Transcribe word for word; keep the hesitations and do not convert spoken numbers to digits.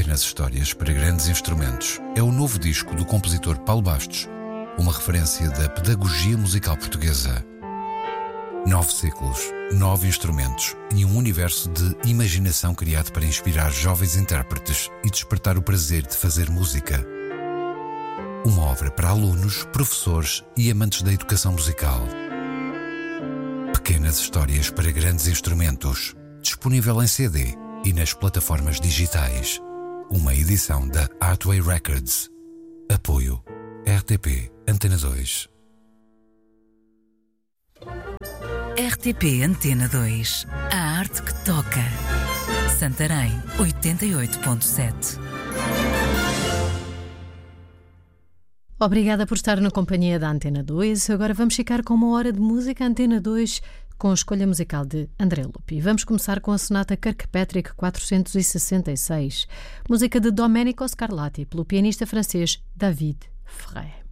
Pequenas histórias para grandes instrumentos é o novo disco do compositor Paulo Bastos, uma referência da pedagogia musical portuguesa. Nove ciclos, nove instrumentos e um universo de imaginação criado para inspirar jovens intérpretes e despertar o prazer de fazer música. Uma obra para alunos, professores e amantes da educação musical. Pequenas histórias para grandes instrumentos, disponível em C D e nas plataformas digitais. Uma edição da Artway Records. Apoio R T P Antena dois. R T P Antena dois. A arte que toca. Santarém, oitenta e oito ponto sete. Obrigada por estar na companhia da Antena dois. Agora vamos ficar com uma hora de música Antena dois com a escolha musical de André Lupi. Vamos começar com a sonata Kirkpatrick quatrocentos e sessenta e seis, música de Domenico Scarlatti, pelo pianista francês David Frey.